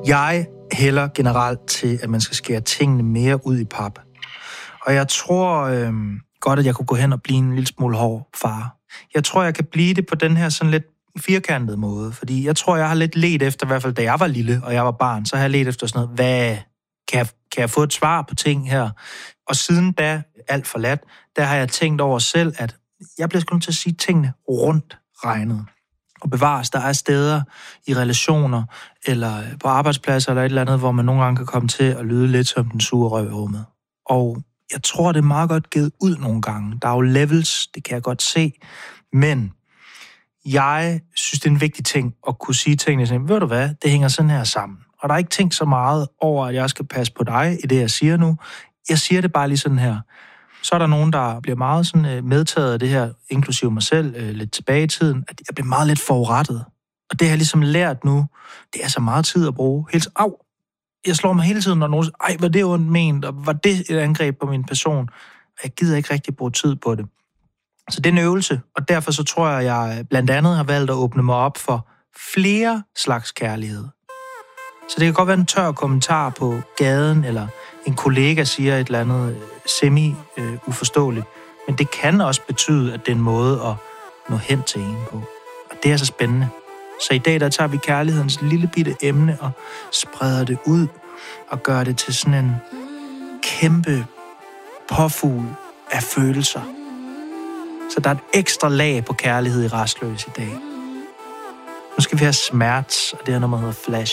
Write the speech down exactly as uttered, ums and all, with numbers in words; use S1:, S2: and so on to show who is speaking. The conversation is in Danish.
S1: Jeg hælder generelt til, at man skal skære tingene mere ud i pap. Og jeg tror øh, godt, at jeg kunne gå hen og blive en lille smule hård far. Jeg tror, jeg kan blive det på den her sådan lidt firkantede måde. Fordi jeg tror, jeg har lidt let efter, i hvert fald da jeg var lille, og jeg var barn, så har jeg let efter sådan noget, hvad kan jeg, kan jeg få et svar på ting her? Og siden da, alt for lat, der har jeg tænkt over selv, at jeg bliver sgu nødt til at sige tingene rundt regnet. Og bevares, der er steder i relationer, eller på arbejdspladser, eller et eller andet, hvor man nogle gange kan komme til at lyde lidt som den sure røv i rummet. Og jeg tror, det er meget godt givet ud nogle gange. Der er jo levels, det kan jeg godt se. Men jeg synes, det er en vigtig ting at kunne sige tingene sådan, ved du hvad, det hænger sådan her sammen. Og der er ikke tænkt så meget over, at jeg skal passe på dig i det, jeg siger nu. Jeg siger det bare lige sådan her. Så er der nogen, der bliver meget sådan medtaget af det her, inklusive mig selv, lidt tilbage i tiden, at jeg bliver meget lidt forurettet. Og det har jeg ligesom lært nu, det er så meget tid at bruge. Helt au, jeg slår mig hele tiden, når nogen siger, ej, var det ondt ment, og var det et angreb på min person? Jeg gider ikke rigtig bruge tid på det. Så det er en øvelse, og derfor så tror jeg, at jeg blandt andet har valgt at åbne mig op for flere slags kærlighed. Så det kan godt være en tør kommentar på gaden, eller en kollega siger et eller andet semi-uforståeligt. Men det kan også betyde, at det er en måde at nå hen til en på. Og det er så spændende. Så i dag, der tager vi kærlighedens lille bitte emne og spreder det ud og gør det til sådan en kæmpe påfugl af følelser. Så der er et ekstra lag på kærlighed i Rastløs i dag. Nu skal vi have Smerts, og det her nummer hedder Flash.